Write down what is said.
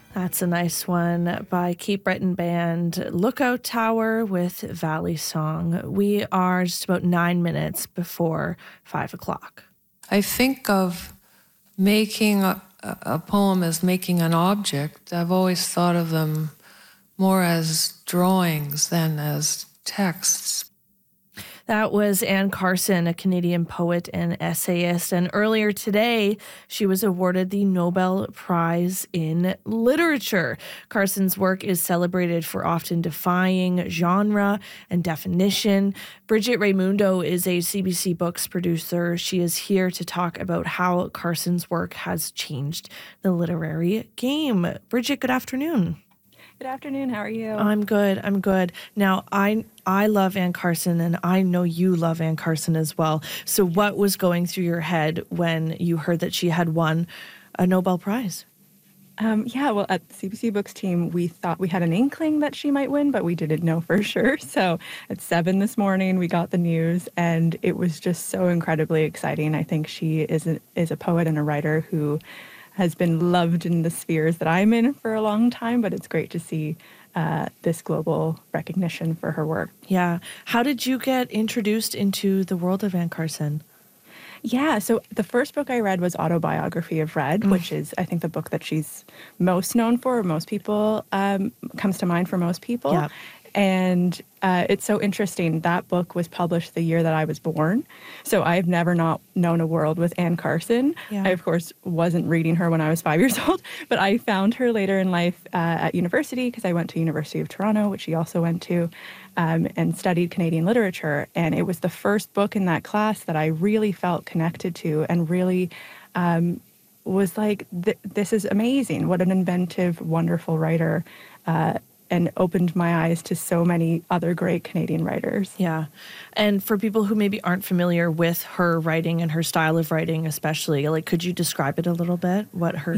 That's a nice one by Cape Breton band Lookout Tower with Valley Song. We are just about 9 minutes before 5 o'clock. I think of making a poem as making an object. I've always thought of them more as drawings than as texts. That was Anne Carson, a Canadian poet and essayist. And earlier today, she was awarded the Nobel Prize in Literature. Carson's work is celebrated for often defying genre and definition. Bridget Raymundo is a CBC Books producer. She is here to talk about how Carson's work has changed the literary game. Bridget, good afternoon. Good afternoon. How are you? I'm good. Now, I love Anne Carson, and I know you love Anne Carson as well. So what was going through your head when you heard that she had won a Nobel Prize? Well, at the CBC Books team, we thought we had an inkling that she might win, but we didn't know for sure. So at 7 this morning, we got the news, and it was just so incredibly exciting. I think she is a poet and a writer who has been loved in the spheres that I'm in for a long time, but it's great to see this global recognition for her work. Yeah. How did you get introduced into the world of Anne Carson? Yeah, so the first book I read was Autobiography of Red, which is, I think, the book that she's most known for, or most people, comes to mind for most people. Yeah. And it's so interesting. That book was published the year that I was born. So I've never not known a world with Anne Carson. Yeah. I, of course, wasn't reading her when I was 5 years old, but I found her later in life at university because I went to University of Toronto, which she also went to, and studied Canadian literature. And it was the first book in that class that I really felt connected to and really was like, this is amazing. What an inventive, wonderful writer. And opened my eyes to so many other great Canadian writers. Yeah. And for people who maybe aren't familiar with her writing and her style of writing especially, like, could you describe it a little bit, what her